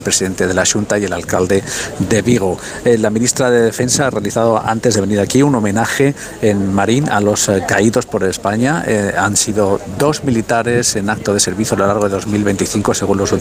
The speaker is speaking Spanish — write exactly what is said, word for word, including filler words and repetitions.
presidente de la Xunta y el alcalde de Vigo. Eh, la ministra de Defensa ha realizado antes de venir aquí un homenaje en Marín a los eh, caídos por España. Eh, han sido dos militares en acto de servicio a lo largo de dos mil veinticinco según los